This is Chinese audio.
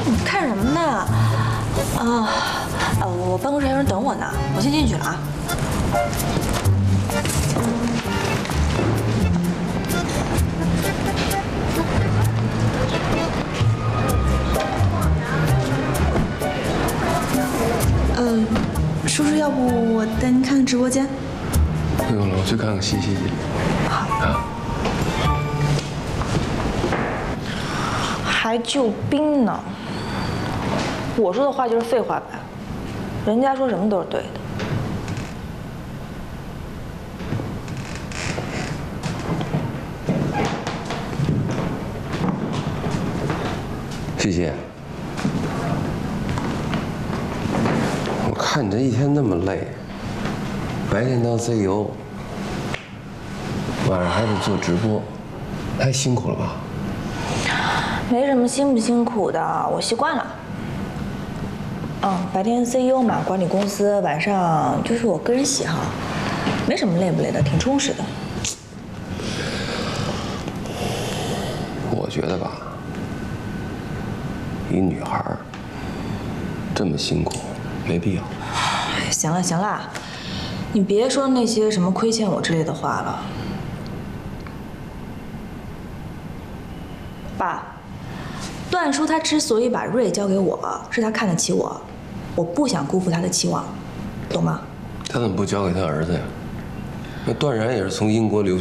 你看什么呢？我办公室还有人等我呢，我先进去了啊。叔叔，要不我带您看看直播间？ 不用了，我去看看西西去。 好。 啊。 还救兵呢？我说的话就是废话呗，人家说什么都是对的。 西西，我看你这一天那么累，白天当 CEO， 晚上还得做直播，太辛苦了吧？ 没什么辛不辛苦的，我习惯了。白天 CEO 嘛，管理公司，晚上就是我个人喜好，没什么累不累的，挺充实的。 我觉得吧，一女孩这么辛苦，没必要。 行了行了，你别说那些什么亏欠我之类的话了。爸，段叔他之所以把瑞交给我，是他看得起我，我不想辜负他的期望，懂吗？ 他怎么不交给他儿子呀？那段然也是从英国留学。